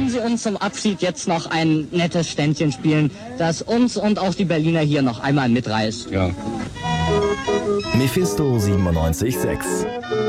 Sie uns zum Abschied jetzt noch ein nettes Ständchen spielen, das uns und auch die Berliner hier noch einmal mitreißt. Ja. Mephisto 97.6